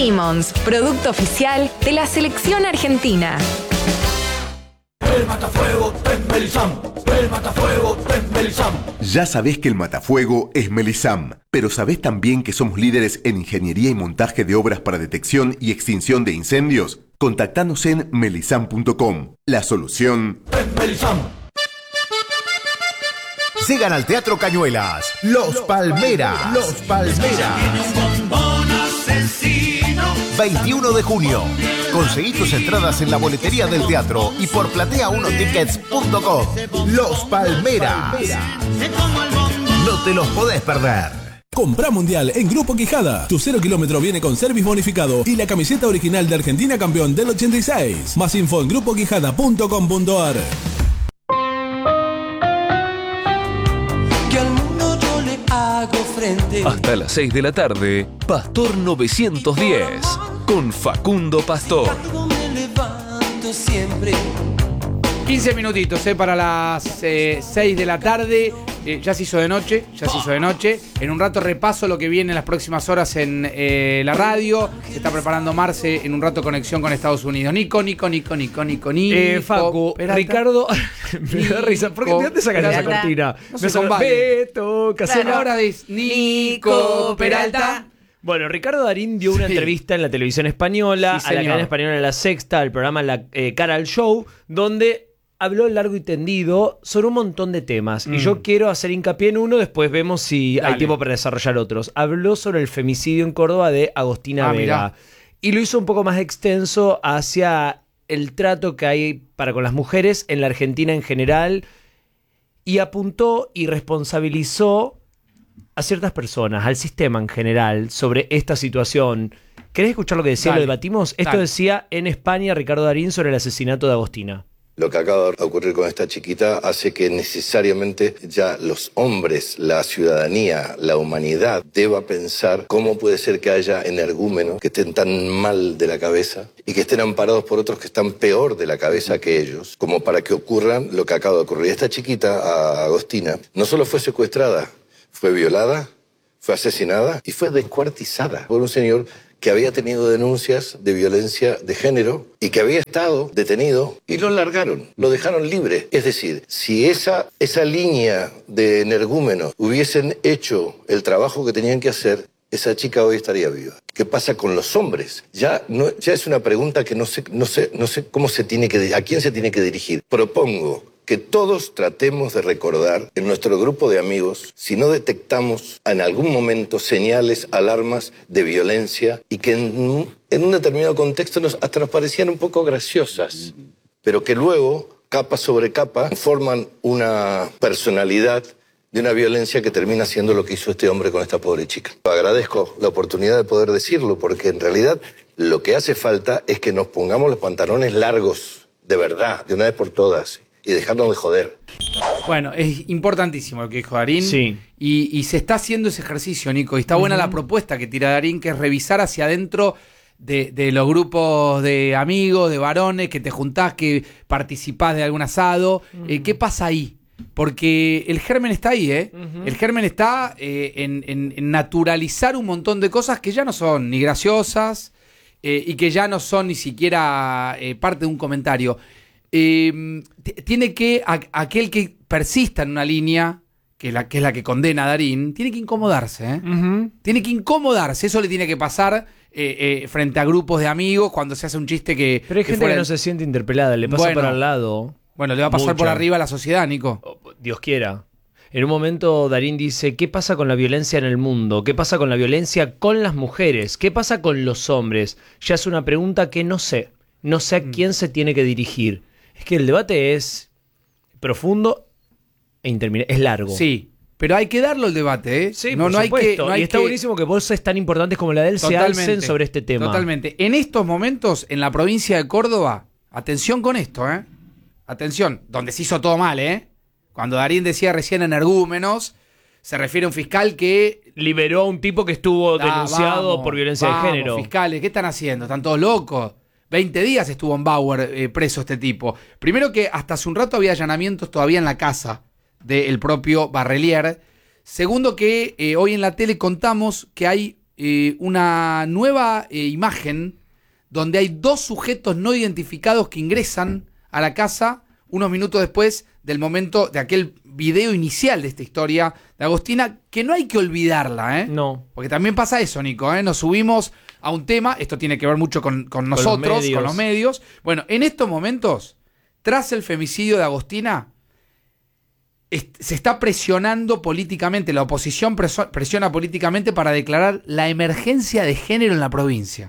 Simmons, producto oficial de la selección argentina. El matafuego es Melisam. El matafuego es Melisam. Ya sabés que el matafuego es Melisam, pero ¿sabés también que somos líderes en ingeniería y montaje de obras para detección y extinción de incendios? Contactanos en melisam.com. La solución es Melisam. Llegan al Teatro Cañuelas, Los Palmeras. Los Palmeras. 21 de junio. Conseguí tus entradas en la boletería del teatro y por platea1tickets.com. Los Palmeras. No te los podés perder. Comprá Mundial en Grupo Quijada. Tu 0 kilómetro viene con service bonificado y la camiseta original de Argentina campeón del 86. Más info en grupoquijada.com.ar. Hasta las 6 de la tarde, Pastor 910, con Facundo Pastor. 15 minutitos para las 6 de la tarde. Ya se hizo de noche. En un rato repaso lo que viene en las próximas horas en la radio. Se está preparando Marce, en un rato conexión con Estados Unidos. Nico. Facu, Peralta. Ricardo, me da risa. ¿Por qué de dónde sacan esa cortina? No sé, con Beto, Casella. Ahora es Nico Peralta. Bueno, Ricardo Darín dio una entrevista en la televisión española, Sí, a la señor. cadena española La Sexta, al programa Cara al Show, donde habló largo y tendido sobre un montón de temas. Y yo quiero hacer hincapié en uno, después vemos si hay tiempo para desarrollar otros. Habló sobre el femicidio en Córdoba de Agostina Vega. Mirá. Y lo hizo un poco más extenso hacia el trato que hay para con las mujeres en la Argentina en general. Y apuntó y responsabilizó a ciertas personas, al sistema en general, sobre esta situación. ¿Querés escuchar lo que decía? Dale. Lo debatimos. Esto decía en España Ricardo Darín sobre el asesinato de Agostina. Lo que acaba de ocurrir con esta chiquita hace que necesariamente ya los hombres, la ciudadanía, la humanidad deba pensar cómo puede ser que haya energúmenos que estén tan mal de la cabeza y que estén amparados por otros que están peor de la cabeza que ellos, como para que ocurran lo que acaba de ocurrir. Esta chiquita, Agostina, no solo fue secuestrada, fue violada, fue asesinada y fue descuartizada por un señor que había tenido denuncias de violencia de género y que había estado detenido y lo largaron, lo dejaron libre. Es decir, si esa línea de energúmenos hubiesen hecho el trabajo que tenían que hacer, esa chica hoy estaría viva. ¿Qué pasa con los hombres? Ya es una pregunta que no sé cómo a quién se tiene que dirigir. Propongo que todos tratemos de recordar en nuestro grupo de amigos si no detectamos en algún momento señales, alarmas de violencia y que en un determinado contexto hasta nos parecían un poco graciosas, pero que luego, capa sobre capa, forman una personalidad de una violencia que termina siendo lo que hizo este hombre con esta pobre chica. Agradezco la oportunidad de poder decirlo, porque en realidad lo que hace falta es que nos pongamos los pantalones largos, de verdad, de una vez por todas, y dejarnos de joder. Bueno, es importantísimo lo que dijo Darín. Sí. Y se está haciendo ese ejercicio, Nico. Y está buena la propuesta que tira Darín, que es revisar hacia adentro de los grupos de amigos, de varones, que te juntás, que participás de algún asado. ¿Qué pasa ahí? Porque el germen está ahí, ¿eh? El germen está en naturalizar un montón de cosas que ya no son ni graciosas y que ya no son ni siquiera parte de un comentario. Tiene que, aquel que persista en una línea, que es la que condena a Darín, tiene que incomodarse, ¿eh? Tiene que incomodarse, eso le tiene que pasar frente a grupos de amigos cuando se hace un chiste que... Pero hay gente que no se siente interpelada, le pasa por al lado. Bueno, le va a pasar por arriba a la sociedad, Nico. Dios quiera. En un momento Darín dice, ¿qué pasa con la violencia en el mundo? ¿Qué pasa con la violencia con las mujeres? ¿Qué pasa con los hombres? Ya es una pregunta que no sé. No sé a quién se tiene que dirigir. Es que el debate es profundo e interminable. Es largo. Sí, pero hay que darlo el debate, ¿eh? Sí, no, por no supuesto. Hay y está buenísimo que voces tan importantes como la de él se alcen sobre este tema. Totalmente. En estos momentos, en la provincia de Córdoba, atención con esto, ¿eh? Atención, donde se hizo todo mal, ¿eh? Cuando Darín decía recién energúmenos, se refiere a un fiscal que liberó a un tipo que estuvo denunciado por violencia de género. Fiscales, ¿qué están haciendo? ¿Están todos locos? 20 días estuvo en Bauer preso este tipo. Primero que hasta hace un rato había allanamientos todavía en la casa del propio Barrelier. Segundo que hoy en la tele contamos que hay una nueva imagen donde hay 2 sujetos no identificados que ingresan a la casa unos minutos después del momento de aquel video inicial de esta historia de Agostina, que no hay que olvidarla, ¿eh? No. Porque también pasa eso, Nico, ¿eh? Nos subimos a un tema, esto tiene que ver mucho con nosotros, con los medios. Bueno, en estos momentos, tras el femicidio de Agostina, se está presionando políticamente, la oposición presiona políticamente para declarar la emergencia de género en la provincia.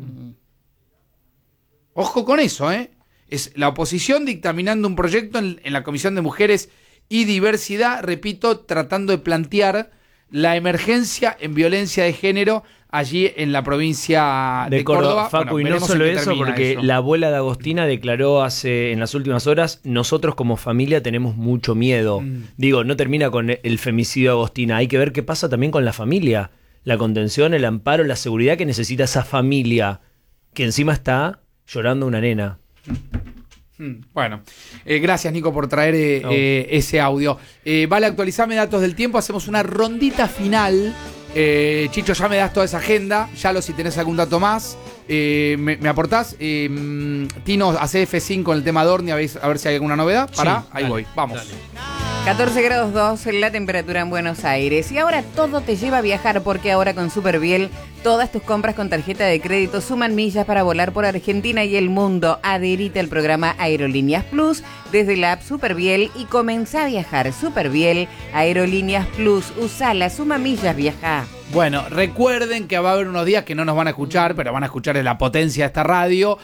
Ojo con eso, ¿eh? Es la oposición dictaminando un proyecto en la Comisión de Mujeres y Diversidad, repito, tratando de plantear la emergencia en violencia de género allí en la provincia de Córdoba. Facu, bueno, y no solo eso, porque la abuela de Agostina declaró en las últimas horas, nosotros como familia tenemos mucho miedo. Digo, no termina con el femicidio de Agostina, hay que ver qué pasa también con la familia, la contención, el amparo, la seguridad que necesita esa familia, que encima está llorando una nena. Bueno, gracias Nico por traer ese audio. Vale, actualizame datos del tiempo, hacemos una rondita final. Chicho, ya me das toda esa agenda, ya si tenés algún dato más, me aportás. Tino, hace F5 con el tema Dorni, a ver si hay alguna novedad. Ahí voy, vamos. Dale. 14 grados 2 la temperatura en Buenos Aires. Y ahora todo te lleva a viajar, porque ahora con Superviel todas tus compras con tarjeta de crédito suman millas para volar por Argentina y el mundo. Adherite al programa Aerolíneas Plus desde la app Superviel y comenzá a viajar. Superviel, Aerolíneas Plus, usala, suma millas, viaja. Bueno, recuerden que va a haber unos días que no nos van a escuchar, pero van a escuchar la potencia de esta radio,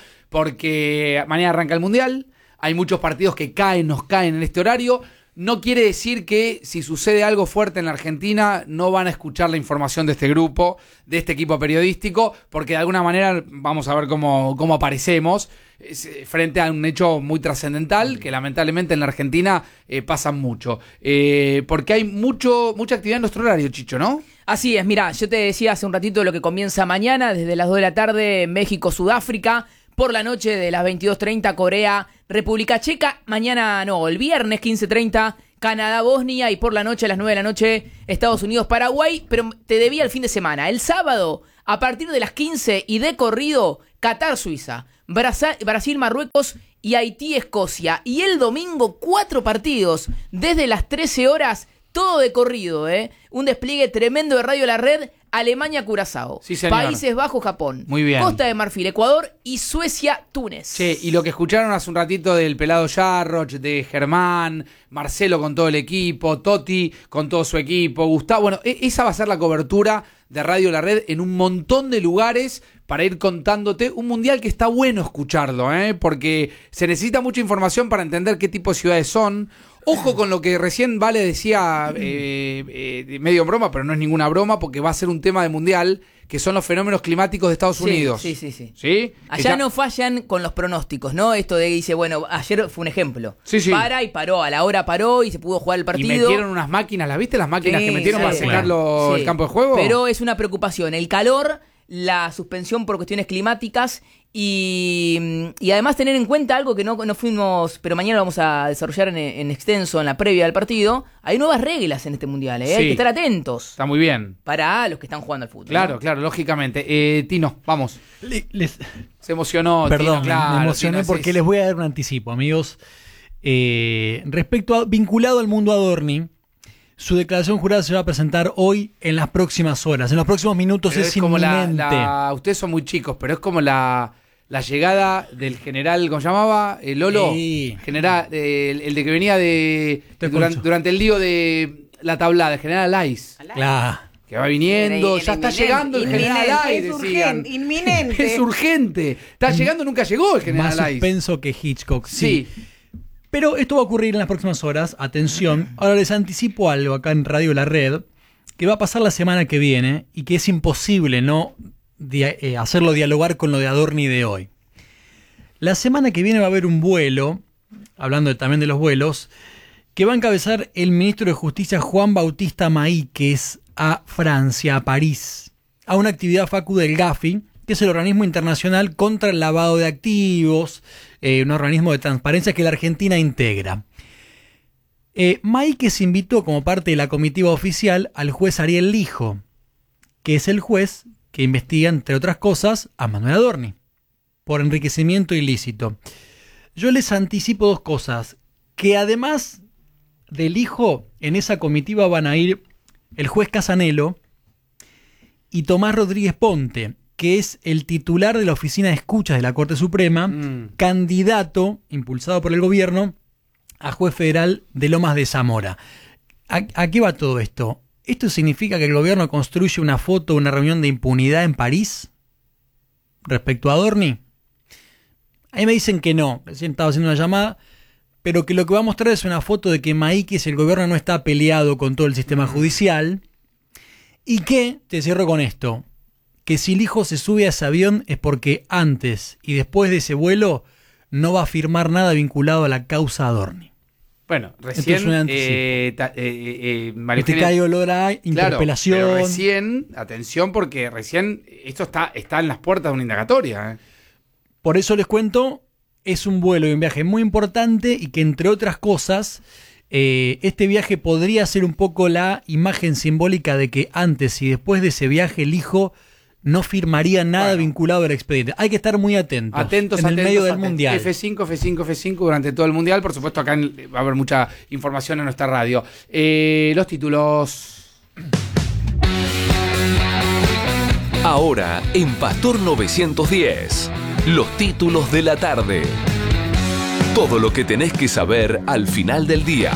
porque mañana arranca el Mundial, hay muchos partidos que nos caen en este horario. No quiere decir que si sucede algo fuerte en la Argentina no van a escuchar la información de este grupo, de este equipo periodístico, porque de alguna manera vamos a ver cómo aparecemos frente a un hecho muy trascendental que lamentablemente en la Argentina pasa mucho. Porque hay mucha actividad en nuestro horario, Chicho, ¿no? Así es, mira, yo te decía hace un ratito lo que comienza mañana, desde las 2 de la tarde, México-Sudáfrica. Por la noche de las 22:30, Corea, República Checa. Mañana no, el viernes 15:30, Canadá, Bosnia. Y por la noche a las 9 de la noche, Estados Unidos, Paraguay. Pero te debía el fin de semana. El sábado, a partir de las 15 y de corrido, Qatar, Suiza, Brasil, Marruecos y Haití, Escocia. Y el domingo, 4 partidos desde las 13 horas, todo de corrido, ¿eh? Un despliegue tremendo de Radio La Red. Alemania, Curazao, sí, Países Bajos, Japón, muy bien. Costa de Marfil, Ecuador y Suecia, Túnez. Che, y lo que escucharon hace un ratito del pelado Jarroch, de Germán, Marcelo con todo el equipo, Totti con todo su equipo, Gustavo, bueno, esa va a ser la cobertura de Radio La Red en un montón de lugares para ir contándote un mundial que está bueno escucharlo, porque se necesita mucha información para entender qué tipo de ciudades son. Ojo con lo que recién Vale decía, medio en broma, pero no es ninguna broma, porque va a ser un tema de mundial, que son los fenómenos climáticos de Estados Unidos. Sí. Allá no fallan con los pronósticos, ¿no? Esto de dice, bueno, ayer fue un ejemplo. Para y paró, a la hora paró y se pudo jugar el partido. Y metieron unas máquinas, ¿las viste? Las máquinas que metieron para secar el campo de juego. Pero es una preocupación, el calor, la suspensión por cuestiones climáticas y además tener en cuenta algo que no fuimos, pero mañana lo vamos a desarrollar en extenso en la previa del partido. Hay nuevas reglas en este mundial, hay que estar atentos. Está muy bien. Para los que están jugando al fútbol. Claro, lógicamente. Tino, vamos. Se emocionó. Perdón, Tino, claro, me emocioné porque les voy a dar un anticipo, amigos. Vinculado al mundo Adorni, su declaración jurada se va a presentar hoy en las próximas horas, en los próximos minutos. Pero es como inminente. Ustedes son muy chicos, pero es como la llegada del general, ¿cómo se llamaba? Lolo. Sí. General, el de que venía durante el lío de la tablada, el general Alaiz. Claro. Que va viniendo, ya está llegando el general Alaiz, decían. Inminente. Es urgente. Está llegando, nunca llegó el general Alaiz. Más suspenso que Hitchcock, sí. Pero esto va a ocurrir en las próximas horas. Atención. Ahora les anticipo algo acá en Radio La Red, que va a pasar la semana que viene y que es imposible no hacerlo dialogar con lo de Adorni de hoy. La semana que viene va a haber un vuelo, hablando también de los vuelos, que va a encabezar el ministro de Justicia Juan Bautista Maíquez a Francia, a París, a una actividad, Facu, del Gafi, que es el organismo internacional contra el lavado de activos, un organismo de transparencia que la Argentina integra. Maíquez invitó como parte de la comitiva oficial al juez Ariel Lijo, que es el juez que investiga, entre otras cosas, a Manuel Adorni por enriquecimiento ilícito. Yo les anticipo dos cosas, que además del hijo, en esa comitiva van a ir el juez Casanelo y Tomás Rodríguez Ponte, que es el titular de la Oficina de Escuchas de la Corte Suprema, candidato, impulsado por el gobierno, a juez federal de Lomas de Zamora. ¿A qué va todo esto? ¿Esto significa que el gobierno construye una foto de una reunión de impunidad en París respecto a Adorni? A mí me dicen que no, recién estaba haciendo una llamada, pero que lo que va a mostrar es una foto de que Maíquez, el gobierno, no está peleado con todo el sistema judicial, y que, te cierro con esto, que si el hijo se sube a ese avión es porque antes y después de ese vuelo no va a firmar nada vinculado a la causa Adorni. Bueno, recién te cae olor a interpelación. Claro, pero recién, atención, porque recién esto está en las puertas de una indagatoria. Por eso les cuento, es un vuelo y un viaje muy importante y que, entre otras cosas, este viaje podría ser un poco la imagen simbólica de que antes y después de ese viaje el hijo no firmaría nada vinculado al expediente. Hay que estar muy atentos en el medio del Mundial. F5 durante todo el Mundial. Por supuesto, acá va a haber mucha información en nuestra radio. Los títulos. Ahora, en Pastor 910, los títulos de la tarde. Todo lo que tenés que saber al final del día.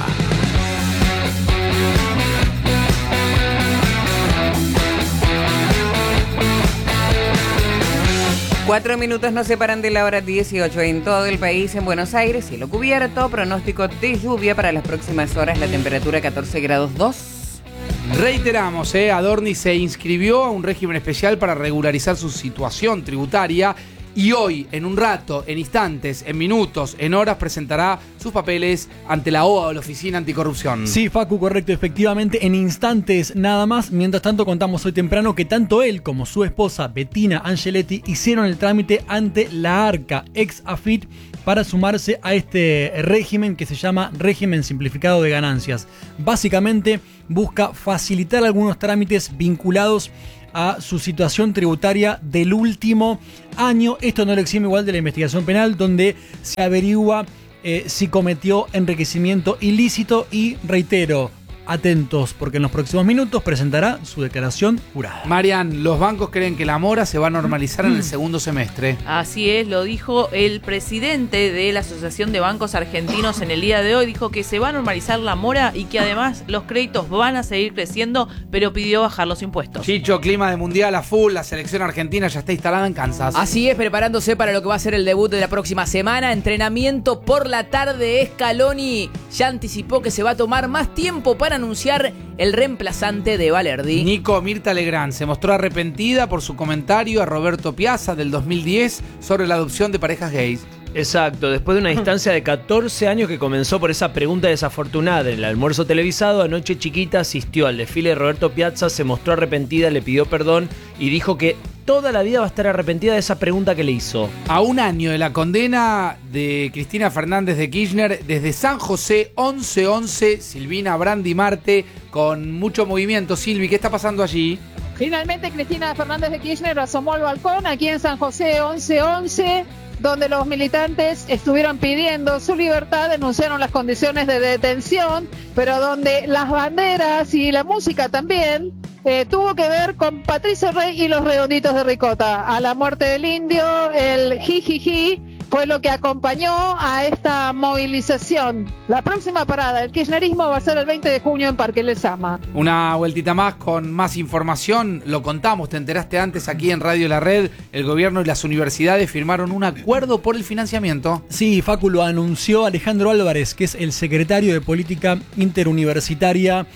Cuatro minutos nos separan de la hora 18 en todo el país. En Buenos Aires, cielo cubierto, pronóstico de lluvia para las próximas horas, la temperatura 14 grados 2. Reiteramos, Adorni se inscribió a un régimen especial para regularizar su situación tributaria y hoy, en un rato, en instantes, en minutos, en horas, presentará sus papeles ante la OA, la Oficina Anticorrupción. Sí, Facu, correcto, efectivamente, en instantes nada más. Mientras tanto, contamos hoy temprano que tanto él como su esposa, Bettina Angeletti, hicieron el trámite ante la ARCA, ex AFIT, para sumarse a este régimen que se llama Régimen Simplificado de Ganancias. Básicamente, busca facilitar algunos trámites vinculados a su situación tributaria del último año. Esto no lo exime igual de la investigación penal, donde se averigua si cometió enriquecimiento ilícito y, reitero, atentos, porque en los próximos minutos presentará su declaración jurada. Marian, los bancos creen que la mora se va a normalizar en el segundo semestre. Así es, lo dijo el presidente de la Asociación de Bancos Argentinos en el día de hoy. Dijo que se va a normalizar la mora y que además los créditos van a seguir creciendo, pero pidió bajar los impuestos. Chicho, clima de mundial a full, la selección argentina ya está instalada en Kansas. Así es, preparándose para lo que va a ser el debut de la próxima semana. Entrenamiento por la tarde. Scaloni ya anticipó que se va a tomar más tiempo para anunciar el reemplazante de Valerdi. Nico, Mirta Legrand se mostró arrepentida por su comentario a Roberto Piazza del 2010 sobre la adopción de parejas gays. Exacto, después de una distancia de 14 años que comenzó por esa pregunta desafortunada en el almuerzo televisado, anoche Chiquita asistió al desfile de Roberto Piazza, se mostró arrepentida, le pidió perdón y dijo que toda la vida va a estar arrepentida de esa pregunta que le hizo. A un año de la condena de Cristina Fernández de Kirchner, desde San José 1111, Silvina Brandi Marte, con mucho movimiento. Silvi, ¿qué está pasando allí? Finalmente Cristina Fernández de Kirchner asomó al balcón aquí en San José 1111, donde los militantes estuvieron pidiendo su libertad, denunciaron las condiciones de detención, pero donde las banderas y la música también tuvo que ver con Patricio Rey y los Redonditos de Ricota. A la muerte del indio, el jijiji, fue lo que acompañó a esta movilización. La próxima parada del kirchnerismo va a ser el 20 de junio en Parque Lezama. Una vueltita más con más información. Lo contamos, te enteraste antes aquí en Radio La Red. El gobierno y las universidades firmaron un acuerdo por el financiamiento. Sí, Facu, lo anunció Alejandro Álvarez, que es el secretario de Política Interuniversitaria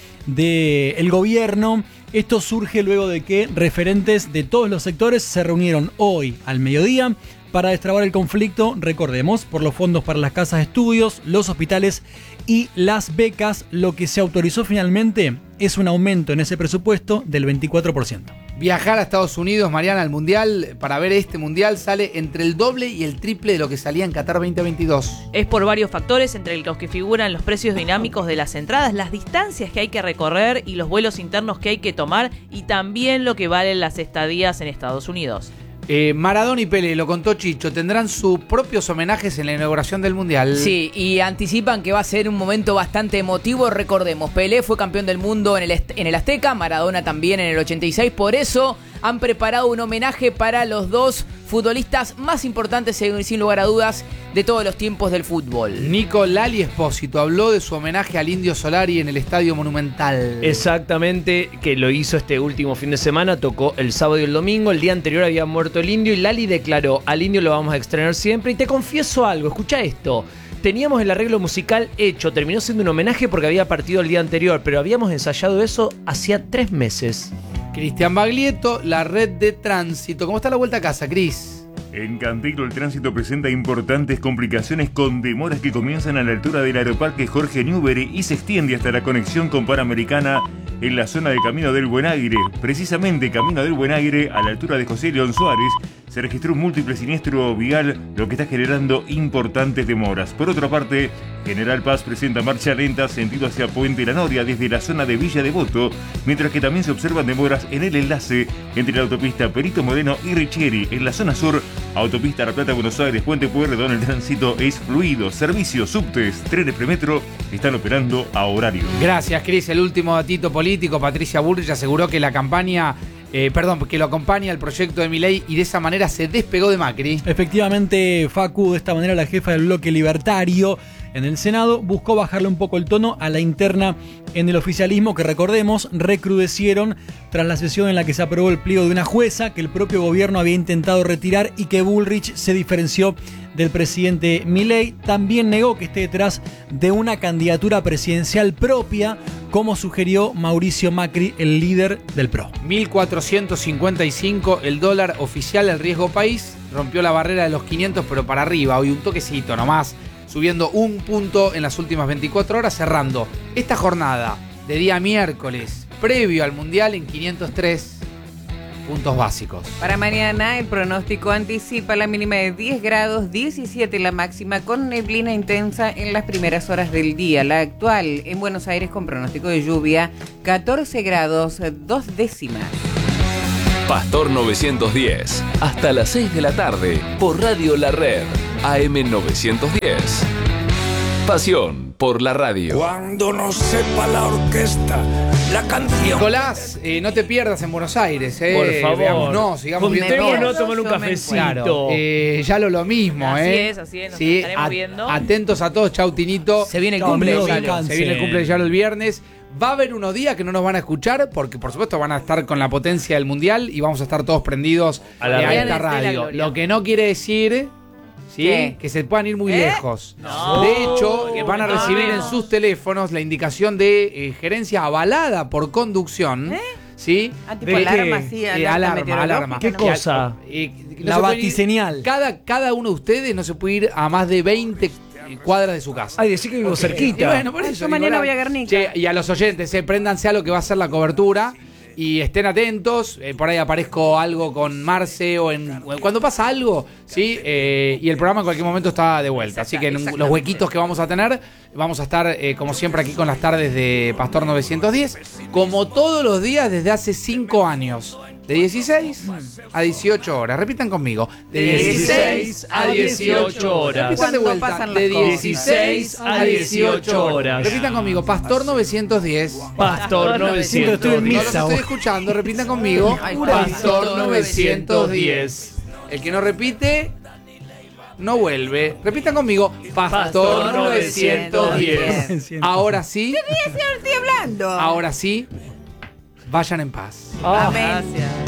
del gobierno. Esto surge luego de que referentes de todos los sectores se reunieron hoy al mediodía para destrabar el conflicto, recordemos, por los fondos para las casas de estudios, los hospitales y las becas. Lo que se autorizó finalmente es un aumento en ese presupuesto del 24%. Viajar a Estados Unidos, Mariana, al Mundial, para ver este Mundial, sale entre el doble y el triple de lo que salía en Qatar 2022. Es por varios factores, entre los que figuran los precios dinámicos de las entradas, las distancias que hay que recorrer y los vuelos internos que hay que tomar, y también lo que valen las estadías en Estados Unidos. Maradona y Pelé, lo contó Chicho, tendrán sus propios homenajes en la inauguración del Mundial. Sí, y anticipan que va a ser un momento bastante emotivo. Recordemos, Pelé fue campeón del mundo en el Azteca, Maradona también en el 86, por eso han preparado un homenaje para los dos futbolistas más importantes, sin lugar a dudas, de todos los tiempos del fútbol. Nico Lali Espósito habló de su homenaje al Indio Solari en el Estadio Monumental. Exactamente, que lo hizo este último fin de semana, tocó el sábado y el domingo, el día anterior había muerto el Indio y Lali declaró, al Indio lo vamos a extrañar siempre, y te confieso algo, escucha esto. Teníamos el arreglo musical hecho, terminó siendo un homenaje porque había partido el día anterior, pero habíamos ensayado eso hacía 3 meses. Cristian Baglietto, la red de tránsito. ¿Cómo está la vuelta a casa, Cris? En Cantillo el tránsito presenta importantes complicaciones con demoras que comienzan a la altura del Aeroparque Jorge Newbery y se extiende hasta la conexión con Panamericana en la zona de Camino del Buen Aire. Precisamente Camino del Buen Aire, a la altura de José León Suárez, se registró un múltiple siniestro vial, lo que está generando importantes demoras. Por otra parte, General Paz presenta marcha lenta sentido hacia Puente La Noria desde la zona de Villa Devoto, mientras que también se observan demoras en el enlace entre la autopista Perito Moreno y Richieri. En la zona sur, autopista La Plata, Buenos Aires, Puente Pueyrredón, el tránsito es fluido. Servicios, subtes, trenes premetro están operando a horario. Gracias, Cris. El último datito político, Patricia Bullrich aseguró que la campaña... que lo acompaña el proyecto de Milei y de esa manera se despegó de Macri. Efectivamente, Facu, de esta manera la jefa del bloque libertario en el Senado buscó bajarle un poco el tono a la interna en el oficialismo que, recordemos, recrudecieron tras la sesión en la que se aprobó el pliego de una jueza que el propio gobierno había intentado retirar y que Bullrich se diferenció del presidente Milei. También negó que esté detrás de una candidatura presidencial propia, como sugirió Mauricio Macri, el líder del PRO. 1.455 el dólar oficial, el riesgo país rompió la barrera de los 500, pero para arriba, hoy un toquecito nomás, subiendo 1 punto en las últimas 24 horas, cerrando esta jornada de día miércoles, previo al Mundial, en 503 puntos básicos. Para mañana el pronóstico anticipa la mínima de 10 grados, 17 la máxima, con neblina intensa en las primeras horas del día. La actual en Buenos Aires con pronóstico de lluvia, 14 grados, 2 décimas. Pastor 910, hasta las 6 de la tarde, por Radio La Red, AM 910. Pasión por la radio. Cuando no sepa la orquesta la canción. Nicolás, no te pierdas en Buenos Aires, Por favor. Veámonos, sigamos viendo. Juntémonos, tomar un cafecito. Claro, ya lo mismo, Así es, nos estaremos viendo. Atentos a todos, chau Tinito. Se viene el cumple de Se Yalo. viene el cumple de Yalo el viernes. Va a haber unos días que no nos van a escuchar porque por supuesto van a estar con la potencia del Mundial y vamos a estar todos prendidos a esta radio. Lo que no quiere decir... ¿Sí? Que se puedan ir muy lejos. No. De hecho, van a recibir en sus teléfonos la indicación de gerencia avalada por conducción. ¿Sí? Tipo alarma, sí, alarma. ¿Qué cosa? La batiseñal. Cada uno de ustedes no se puede ir a más de 20 cuadras de su casa. Ay, decir que vivo cerquita. Y bueno, por eso, yo mañana voy a Guernica. Che, y a los oyentes, préndanse a lo que va a ser la cobertura. Y estén atentos, por ahí aparezco algo con Marce o cuando pasa algo, ¿sí? Y el programa en cualquier momento está de vuelta. Así que en los huequitos que vamos a tener, vamos a estar como siempre aquí con las tardes de Pastor 910, como todos los días desde hace 5 años. De 16 a 18 horas. Repitan conmigo. De 16 a 18 horas. Repitan de vuelta. De 16 a 18 horas. Repitan conmigo. Pastor 910. Pastor 910. Estoy en No los misa. estoy escuchando. Repitan conmigo. Pastor 910. El que no repite, no vuelve. Repitan conmigo. Pastor 910. Ahora sí. ¿Qué día estoy hablando? Ahora sí. Vayan en paz. Amén.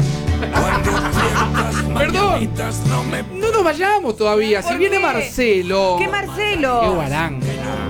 Perdón. No nos vayamos todavía. Si ¿Por viene qué? Marcelo. ¿Qué Marcelo? Qué guaranga.